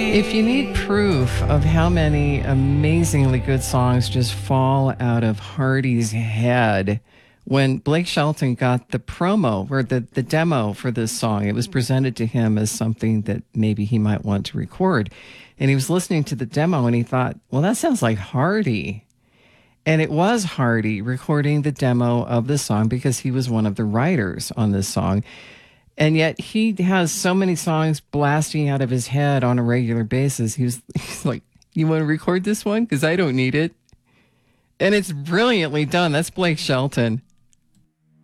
If you need proof of how many amazingly good songs just fall out of Hardy's head, when Blake Shelton got the promo or the demo for this song, it was presented to him as something that maybe he might want to record. And he was listening to the demo and he thought, well, that sounds like Hardy. And it was Hardy recording the demo of the song because he was one of the writers on this song. And yet he has so many songs blasting out of his head on a regular basis. He's like, you want to record this one? Because I don't need it. And it's brilliantly done. That's Blake Shelton.